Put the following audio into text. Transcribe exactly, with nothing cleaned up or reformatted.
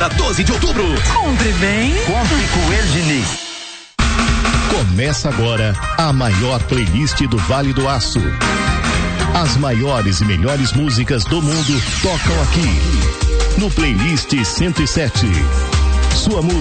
dia doze de outubro. Compre bem. Compre com Ergini. Começa agora a maior playlist do Vale do Aço. As maiores e melhores músicas do mundo tocam aqui no Playlist cento e sete. Sua música